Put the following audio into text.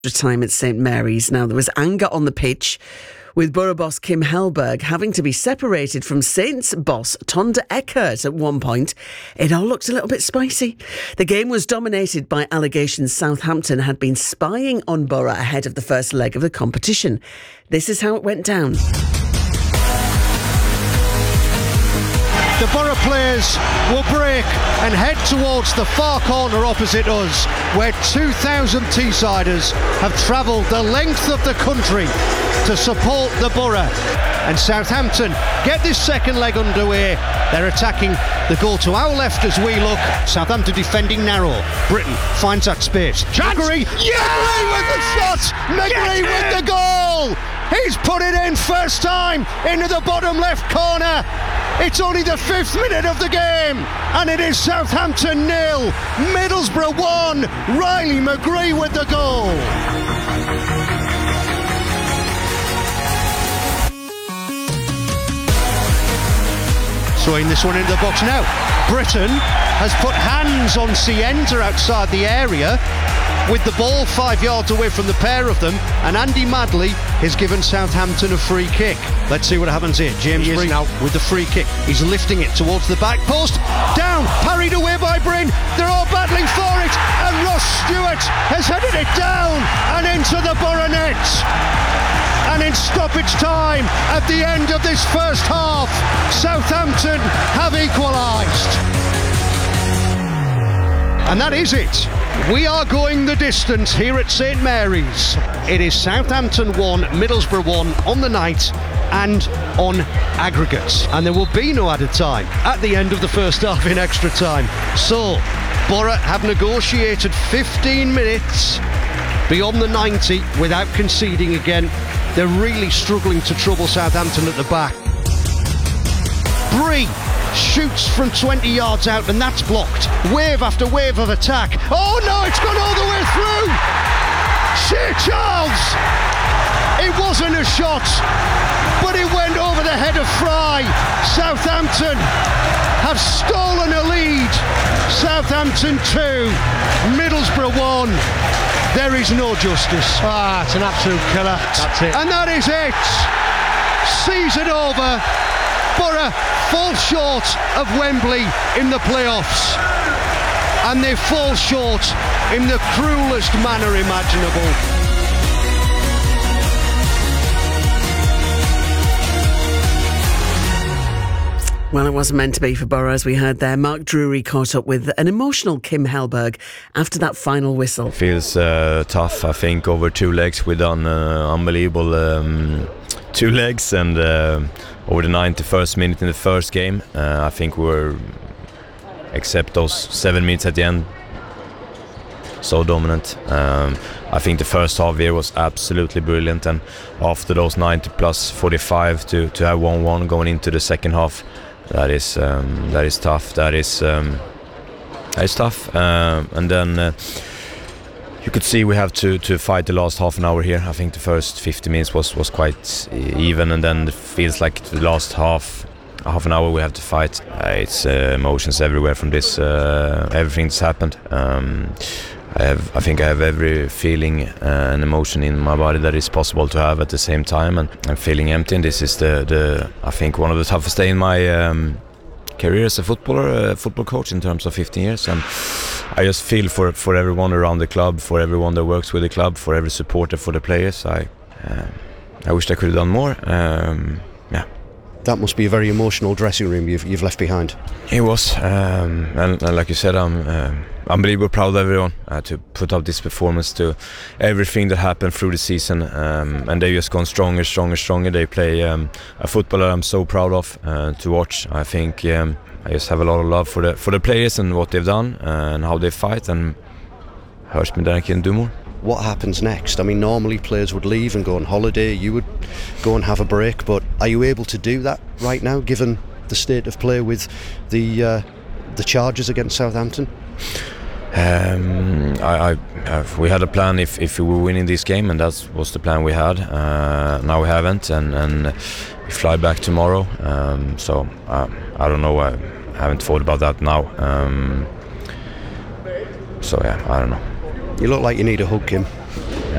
time at St Mary's. Now, there was anger on the pitch, with Borough boss Kim Hellberg having to be separated from Saints boss Tonda Eckert at one point. It all looked a little bit spicy. The game was dominated by allegations Southampton had been spying on Borough ahead of the first leg of the competition. This is how it went down. The Borough players will break and head towards the far corner opposite us, where 2,000 Teessiders have travelled the length of the country to support the Borough. And Southampton get this second leg underway. They're attacking the goal to our left as we look. Southampton defending narrow. Britton finds that space. McGree! McGree with the shot! McGree with the goal! He's put it in first time into the bottom left corner. It's only the 5th minute of the game, and it is Southampton 0, Middlesbrough 1. Riley McGree with the goal. Throwing this one into the box now. Britton has put hands on Sienta outside the area, with the ball 5 yards away from the pair of them, and Andy Madley has given Southampton a free kick. Let's see what happens here. James Breen now with the free kick. He's lifting it towards the back post. Down, parried away by Bryn. They're all battling for it, and Ross Stewart has headed it down and into the Borough net. And in stoppage time, at the end of this first half, Southampton have equalised. And that is it. We are going the distance here at St Mary's. It is Southampton 1, Middlesbrough 1 on the night and on aggregates. And there will be no added time at the end of the first half in extra time. So, Borough have negotiated 15 minutes beyond the 90 without conceding again. They're really struggling to trouble Southampton at the back. Bree shoots from 20 yards out, and that's blocked. Wave after wave of attack. Oh no, it's gone all the way through! Shea Charles! It wasn't a shot, but it went over the head of Fry. Southampton have stolen a lead. Southampton 2, Middlesbrough 1. There is no justice. It's an absolute killer. That's it. And that is it. Season over. Borough fall short of Wembley in the playoffs, and they fall short in the cruelest manner imaginable. Well, it wasn't meant to be for Borough, as we heard there. Mark Drury caught up with an emotional Kim Hellberg after that final whistle. It feels tough. I think over 2 legs we've done unbelievable 2 legs, and over the 91st minute in the first game, I think we were, except those 7 minutes at the end, so dominant. I think the first half here was absolutely brilliant, and after those 90 plus 45 to have 1-1 going into the second half, that is tough. That is tough. And then you could see we have to fight the last half an hour here. I think the first 50 minutes was quite even, and then it feels like the last half an hour we have to fight. It's emotions everywhere from this, everything that's happened. I think I have every feeling and emotion in my body that is possible to have at the same time, and I'm feeling empty. And this is I think one of the toughest days in my career as a football coach in terms of 15 years, and I just feel for everyone around the club, for everyone that works with the club, for every supporter, for the players. I wish I could have done more. That must be a very emotional dressing room you've left behind. It was, and like you said, I'm unbelievably proud of everyone to put up this performance, to everything that happened through the season, and they just gone stronger. They play a football that I'm so proud of to watch. I think I just have a lot of love for the players and what they've done and how they fight, and hurts me that I can do more. What happens next? I mean, normally players would leave and go on holiday, you would go and have a break, but are you able to do that right now, given the state of play with the charges against Southampton? We had a plan if we were winning this game, and that was the plan we had. Now we haven't, and we fly back tomorrow. So I don't know. I haven't thought about that now. So yeah, I don't know. You look like you need a hug, Kim.